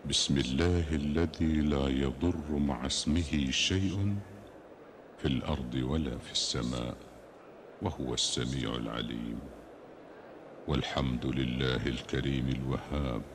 بسم الله الذي لا يضر مع اسمه شيء في الأرض ولا في السماء وهو السميع العليم. والحمد لله الكريم الوهاب